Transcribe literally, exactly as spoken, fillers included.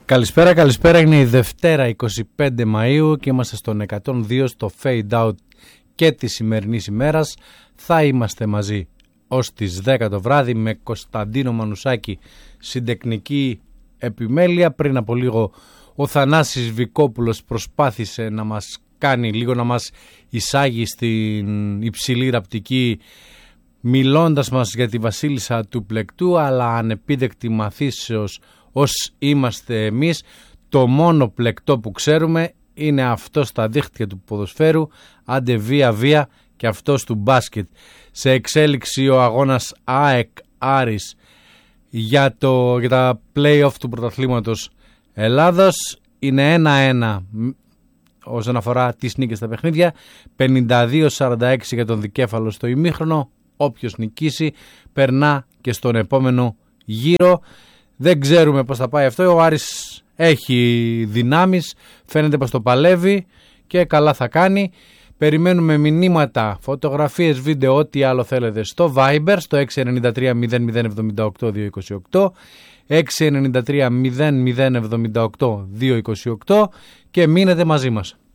Καλησπέρα, καλησπέρα. Είναι η Δευτέρα εικοστή πέμπτη Μαΐου και είμαστε στον εκατόν δύο στο Fade Out και της σημερινής ημέρας. Θα είμαστε μαζί ως τις δέκα το βράδυ με Κωνσταντίνο Μανουσάκη στην τεχνική επιμέλεια. Πριν από λίγο ο Θανάσης Βικόπουλος προσπάθησε να μας κάνει λίγο, να μας εισάγει στην υψηλή ραπτική, μιλώντας μας για τη βασίλισσα του πλεκτού, αλλά ανεπίδεκτη μαθήσεως ως είμαστε εμείς. Το μόνο πλεκτό που ξέρουμε είναι αυτό στα δίχτυα του ποδοσφαίρου, άντε βία βία, και αυτός του μπάσκετ. Σε εξέλιξη ο αγώνας ΑΕΚ Άρης για, το, για τα play-off του πρωταθλήματος Ελλάδος. Είναι ένα ένα όσον αφορά τις νίκες στα παιχνίδια, πενήντα δύο σαράντα έξι για τον δικέφαλο στο ημίχρονο. Όποιος νικήσει περνά και στον επόμενο γύρο. Δεν ξέρουμε πώς θα πάει αυτό. Ο Άρης έχει δυνάμεις, φαίνεται πως το παλεύει και καλά θα κάνει. Περιμένουμε μηνύματα, φωτογραφίες, βίντεο, ό,τι άλλο θέλετε στο Viber, στο έξι εννιά τρία μηδέν μηδέν εβδομήντα οκτώ διακόσια είκοσι οκτώ, έξι εννιά τρία μηδέν μηδέν εβδομήντα οκτώ διακόσια είκοσι οκτώ, και μείνετε μαζί μας.